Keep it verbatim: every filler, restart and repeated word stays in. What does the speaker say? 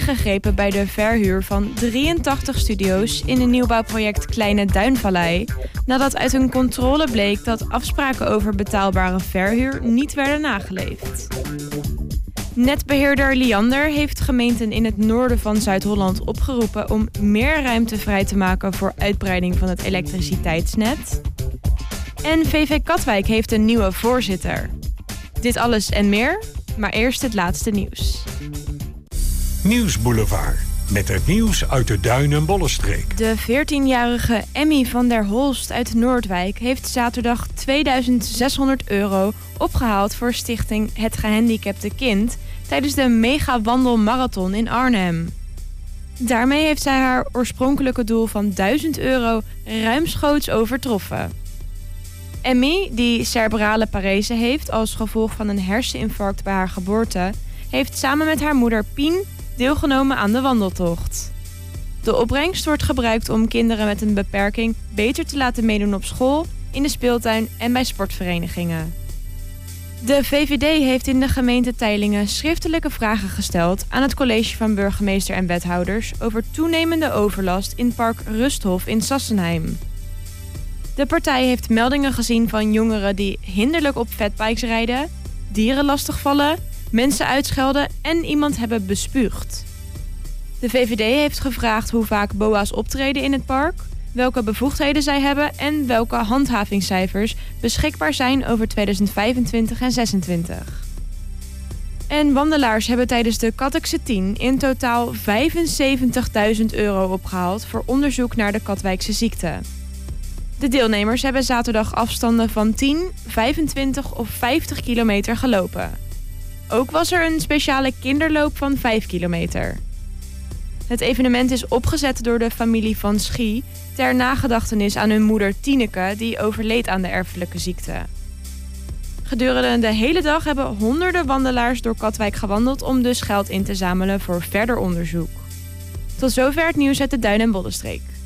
ingegrepen bij de verhuur van drieëntachtig studio's in een nieuwbouwproject Kleine Duinvallei, nadat uit een controle bleek dat afspraken over betaalbare verhuur niet werden nageleefd. Netbeheerder Liander heeft gemeenten in het noorden van Zuid-Holland opgeroepen om meer ruimte vrij te maken voor uitbreiding van het elektriciteitsnet. En V V Katwijk heeft een nieuwe voorzitter. Dit alles en meer, maar eerst het laatste nieuws. Nieuwsboulevard, met het nieuws uit de Duin- en Bollenstreek. De veertienjarige Emmy van der Holst uit Noordwijk heeft zaterdag tweeduizend zeshonderd euro opgehaald voor stichting Het Gehandicapte Kind tijdens de Mega Wandel Marathon in Arnhem. Daarmee heeft zij haar oorspronkelijke doel van duizend euro ruimschoots overtroffen. Emmy, die cerebrale parese heeft als gevolg van een herseninfarct bij haar geboorte, heeft samen met haar moeder Pien deelgenomen aan de wandeltocht. De opbrengst wordt gebruikt om kinderen met een beperking beter te laten meedoen op school, in de speeltuin en bij sportverenigingen. De V V D heeft in de gemeente Teylingen schriftelijke vragen gesteld aan het college van burgemeester en wethouders over toenemende overlast in park Rusthof in Sassenheim. De partij heeft meldingen gezien van jongeren die hinderlijk op fatbikes rijden, dieren lastigvallen, mensen uitschelden en iemand hebben bespuugd. De V V D heeft gevraagd hoe vaak B O A's optreden in het park, welke bevoegdheden zij hebben en welke handhavingscijfers beschikbaar zijn over tweeduizend vijfentwintig en zesentwintig. En wandelaars hebben tijdens de Kattekse tien in totaal vijfenzeventigduizend euro opgehaald voor onderzoek naar de Katwijkse ziekte. De deelnemers hebben zaterdag afstanden van tien, vijfentwintig of vijftig kilometer gelopen. Ook was er een speciale kinderloop van vijf kilometer. Het evenement is opgezet door de familie Van Schie ter nagedachtenis aan hun moeder Tineke, die overleed aan de erfelijke ziekte. Gedurende de hele dag hebben honderden wandelaars door Katwijk gewandeld om dus geld in te zamelen voor verder onderzoek. Tot zover het nieuws uit de Duin- en Bollenstreek.